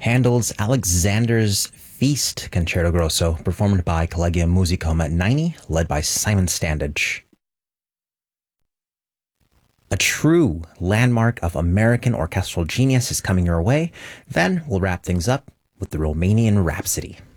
Handel's Alexander's Feast Concerto Grosso, performed by Collegium Musicum at 90, led by Simon Standage. A true landmark of American orchestral genius is coming your way. Then we'll wrap things up with the Romanian Rhapsody.